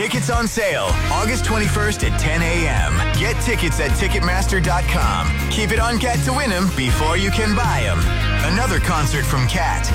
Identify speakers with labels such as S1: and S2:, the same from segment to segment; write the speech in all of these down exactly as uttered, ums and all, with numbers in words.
S1: Tickets on sale August twenty-first at ten a.m. Get tickets at Ticketmaster dot com. Keep it on Cat to win them before you can buy them. Another concert from Cat.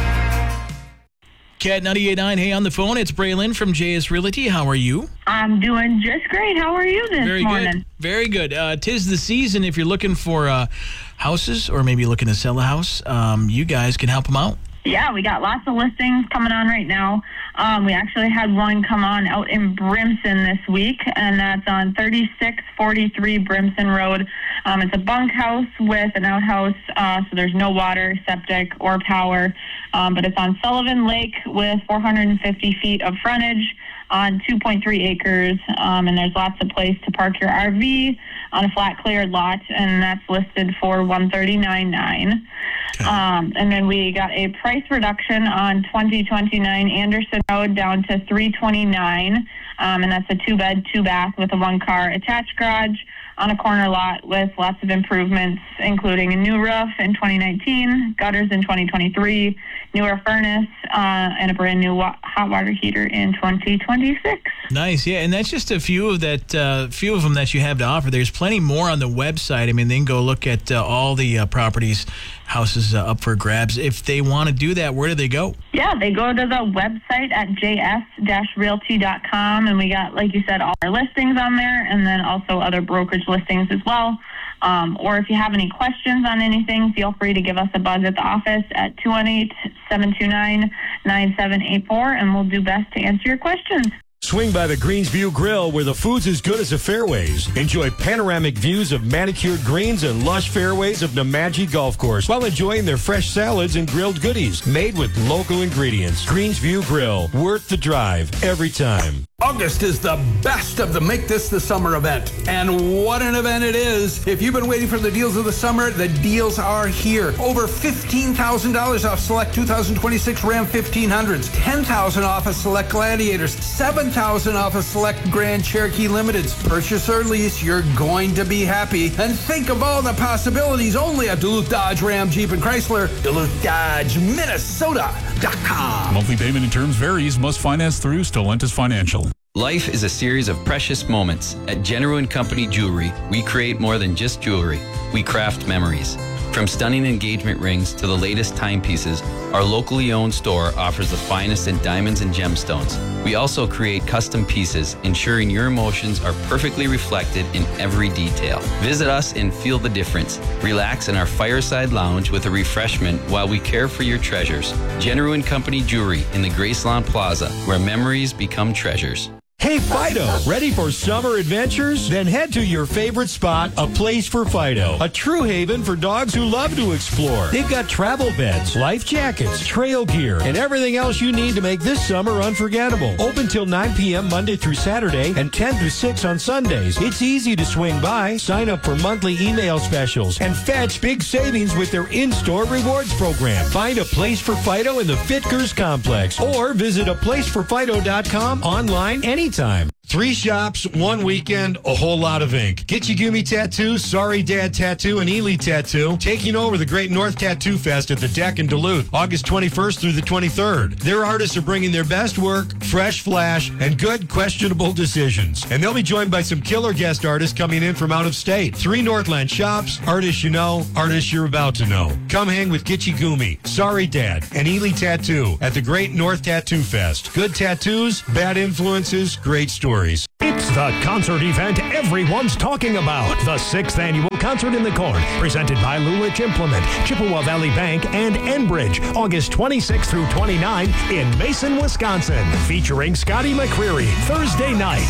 S2: Cat ninety-eight point nine, hey, on the phone, it's Braylon from J S Realty. How are you?
S3: I'm doing just great. How are you this
S2: Very
S3: morning?
S2: good. Very good. Uh, 'tis the season. If you're looking for uh, houses or maybe looking to sell a house, um, you guys can help them out.
S3: Yeah, we got lots of listings coming on right now. Um, we actually had one come on out in Brimson this week, and that's on thirty-six forty-three Brimson Road. Um, it's a bunkhouse with an outhouse, uh, so there's no water, septic, or power. Um, but it's on Sullivan Lake with four hundred fifty feet of frontage on two point three acres, um, and there's lots of place to park your R V on a flat cleared lot, and that's listed for one hundred thirty-nine thousand nine hundred dollars. Okay. Um, and then we got a price reduction on twenty twenty-nine Anderson Road down to three hundred twenty-nine thousand dollars, um, and that's a two-bed, two-bath with a one-car attached garage on a corner lot with lots of improvements, including a new roof in twenty nineteen, gutters in twenty twenty-three, newer furnace, uh, and a brand new wa- hot water heater in twenty twenty-six.
S2: Nice, yeah, and that's just a few of that, uh, few of them that you have to offer. There's plenty more on the website. I mean, they can go look at uh, all the uh, properties, houses uh, up for grabs. If they want to do that, where do they go?
S3: Yeah, they go to the website at j s dash realty dot com, and we got, like you said, all our listings on there, and then also other brokerage listings as well. Um, or if you have any questions on anything, feel free to give us a buzz at the office at two one eight, seven two nine, nine seven eight four, and we'll do best to answer your questions.
S4: Swing by the Greensview Grill, where the food's as good as the fairways. Enjoy panoramic views of manicured greens and lush fairways of Nemadji Golf Course while enjoying their fresh salads and grilled goodies made with local ingredients. Greensview Grill, worth the drive every time.
S5: August is the best of the Make This the Summer event. And what an event it is. If you've been waiting for the deals of the summer, the deals are here. Over fifteen thousand dollars off select two thousand twenty-six Ram fifteen hundreds, ten thousand dollars off of select Gladiators, seven thousand dollars off of select Grand Cherokee Limiteds. Purchase or lease, you're going to be happy. And think of all the possibilities only at Duluth Dodge Ram Jeep and Chrysler. Duluth Dodge Minnesota dot com.
S6: Monthly payment and terms varies. Must finance through Stellantis Financial.
S7: Life is a series of precious moments. At General and Company Jewelry, we create more than just jewelry. We craft memories. From stunning engagement rings to the latest timepieces, our locally owned store offers the finest in diamonds and gemstones. We also create custom pieces, ensuring your emotions are perfectly reflected in every detail. Visit us and feel the difference. Relax in our fireside lounge with a refreshment while we care for your treasures. General and Company Jewelry in the Graceland Plaza, where memories become treasures.
S4: Hey, Fido, ready for summer adventures? Then head to your favorite spot, A Place for Fido, a true haven for dogs who love to explore. They've got travel beds, life jackets, trail gear, and everything else you need to make this summer unforgettable. Open till nine p.m. Monday through Saturday and ten to six on Sundays. It's easy to swing by. Sign up for monthly email specials and fetch big savings with their in-store rewards program. Find A Place for Fido in the Fitkers Complex or visit a place for fido dot com online anytime. Time. Three shops, one weekend, a whole lot of ink. Gitchigumi Tattoo, Sorry Dad Tattoo, and Ely Tattoo taking over the Great North Tattoo Fest at the Deck in Duluth, August twenty-first through the twenty-third. Their artists are bringing their best work, fresh flash, and good questionable decisions. And they'll be joined by some killer guest artists coming in from out of state. Three Northland shops, artists you know, artists you're about to know. Come hang with Gitchigumi, Sorry Dad, and Ely Tattoo at the Great North Tattoo Fest. Good tattoos, bad influences, great stories.
S8: It's the concert event everyone's talking about. The sixth annual Concert in the Corn, presented by Lulich Implement, Chippewa Valley Bank, and Enbridge, August twenty-sixth through twenty-ninth in Mason, Wisconsin. Featuring Scotty McCreery, Thursday night.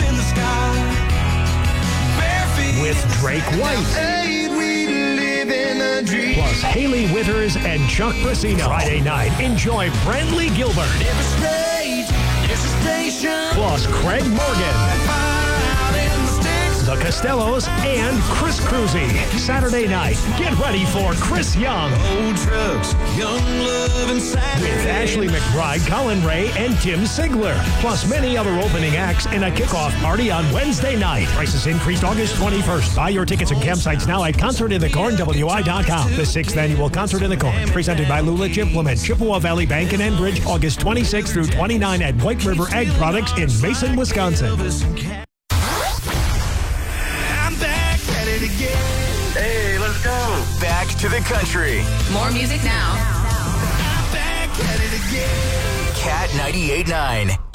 S8: With Drake White. Plus Haley Withers and Chuck Pacino. Friday night, enjoy Brantley Gilbert. Plus Craig Morgan. The Costellos, and Chris Cruzy. Saturday night, get ready for Chris Young.
S9: Old trucks, young love and Saturday.
S8: With Ashley McBride, Colin Ray, and Tim Sigler. Plus many other opening acts and a kickoff party on Wednesday night. Prices increased August twenty-first. Buy your tickets and campsites now at concert in the corn w i dot com. The sixth annual Concert in the Corn, presented by Lulich Implement, Chippewa Valley Bank in Enbridge, August twenty-sixth through twenty-ninth at White River Ag Products in Mason, Wisconsin.
S9: I'm back at it again.
S1: Hey, let's go. Back to the country.
S10: More music now.
S9: I'm back at it again.
S1: Cat ninety-eight point nine.